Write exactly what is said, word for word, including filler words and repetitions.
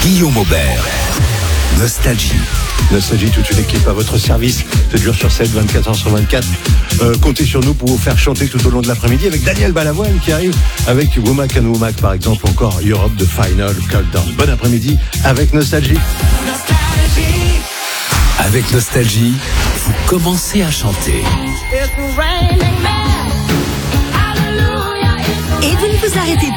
Guillaume Aubert. Nostalgie. Nostalgie, toute une équipe à votre service, sept jours sur sept, vingt-quatre heures sur vingt-quatre. Euh, comptez sur nous pour vous faire chanter tout au long de l'après-midi avec Daniel Balavoine qui arrive avec Womack and Womack par exemple, encore Europe The Final Countdown. Bon après-midi avec Nostalgie. Nostalgie. Avec Nostalgie, vous commencez à chanter. Et vous ne vous arrêtez